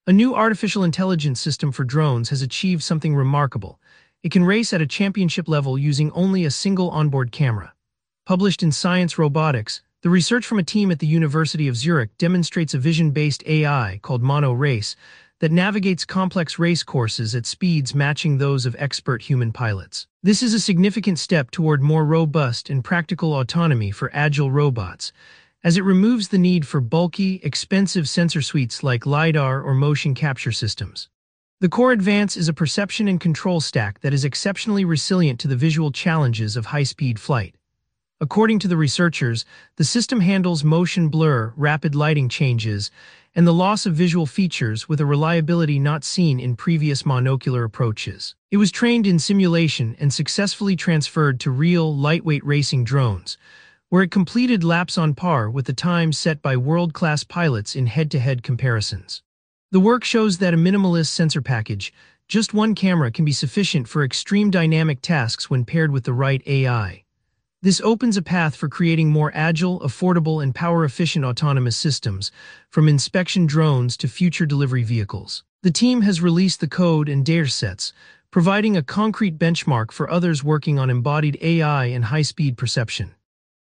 A new artificial intelligence system for drones has achieved something remarkable. It can race at a championship level using only a single onboard camera. Published in Science Robotics, the research from a team at the University of Zurich demonstrates a vision-based AI called Mono Race that navigates complex race courses at speeds matching those of expert human pilots. This is a significant step toward more robust and practical autonomy for agile robots, as it removes the need for bulky, expensive sensor suites like LiDAR or motion capture systems. The core advance is a perception and control stack that is exceptionally resilient to the visual challenges of high-speed flight. According to the researchers, the system handles motion blur, rapid lighting changes, and the loss of visual features with a reliability not seen in previous monocular approaches. It was trained in simulation and successfully transferred to real, lightweight racing drones, where it completed laps on par with the times set by world-class pilots in head-to-head comparisons. The work shows that a minimalist sensor package, just one camera, can be sufficient for extreme dynamic tasks when paired with the right AI. This opens a path for creating more agile, affordable, and power-efficient autonomous systems, from inspection drones to future delivery vehicles. The team has released the code and datasets, providing a concrete benchmark for others working on embodied AI and high-speed perception.